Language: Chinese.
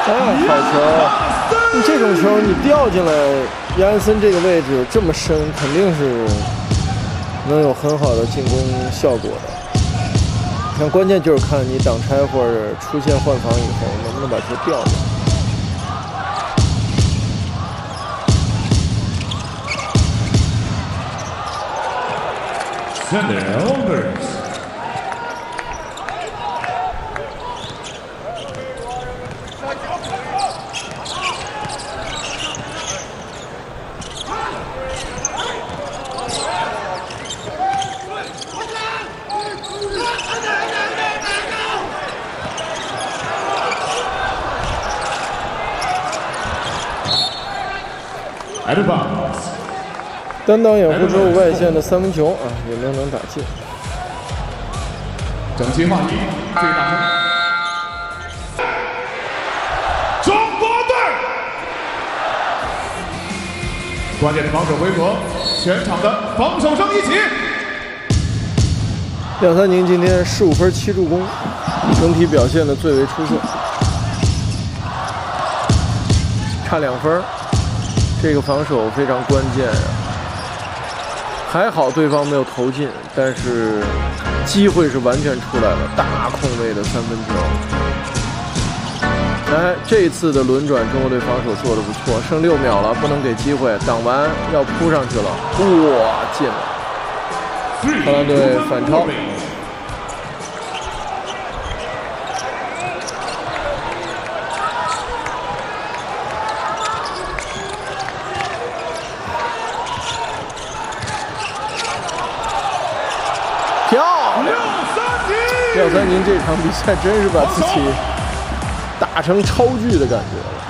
好球！你这种球你掉进来，亚安森这个位置这么深，肯定是能有很好的进攻效果的。但关键就是看你挡拆或者出现换防以后，能不能把球掉进来。 Send their elders. Out of bounds. 单挡掩护之后外线的三分球啊，也没有能打进。 整齐划一，这个打分。中国队关键的防守回合，全场的防守声一起。 廖三宁今天15分7助攻，整体表现的最为出色，差2分，这个防守非常关键啊。 还好对方没有投进，但是机会是完全出来了，大空位的三分球。哎，这次的轮转，中国队防守做得不错，剩6秒了，不能给机会，挡完要扑上去了，哇，进了！荷兰队反超。 漂亮！廖三宁这场比赛真是把自己打成超巨的感觉了。